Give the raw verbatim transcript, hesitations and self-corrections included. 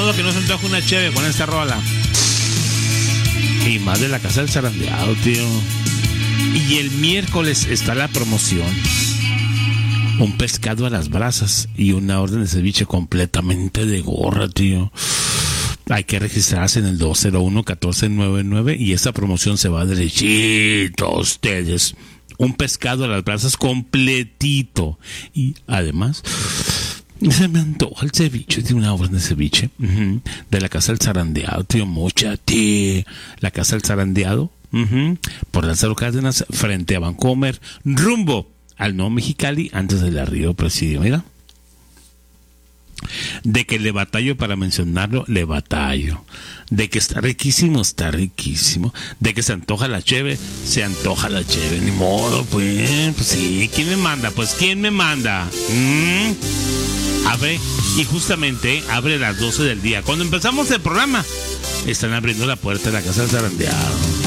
modo que no se antoja una cheve con esta rola. Y más de la Casa del Zarandeado, tío. Y el miércoles está la promoción. Un pescado a las brasas y una orden de ceviche completamente de gorra, tío. Hay que registrarse en el dos cero uno, uno cuatro nueve nueve y esa promoción se va derechito a ustedes. Un pescado a las brasas completito. Y además, se me antoja el ceviche, de una orden de ceviche. Uh-huh. De la Casa del Zarandeado, tío. Mucha, tío. La Casa del Zarandeado. Uh-huh. Por Lázaro Cárdenas, frente a Vancomer, rumbo al Nuevo Mexicali, antes del Río Presidio. Mira. De que le batallo para mencionarlo, le batallo. De que está riquísimo, está riquísimo. De que se antoja la cheve, se antoja la cheve. Ni modo, pues. Pues sí, ¿quién me manda? Pues ¿quién me manda? ¿Mm? Abre, y justamente abre a las doce del día. Cuando empezamos el programa, están abriendo la puerta de la Casa del Zarandeado.